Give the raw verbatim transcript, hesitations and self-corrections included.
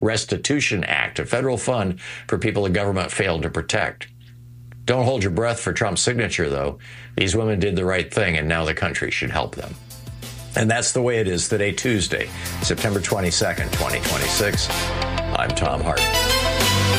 Restitution Act, a federal fund for people the government failed to protect. Don't hold your breath for Trump's signature, though. These women did the right thing, and now the country should help them. And that's the way it is today, Tuesday, September twenty-second, twenty twenty-six. I'm Tom Hart.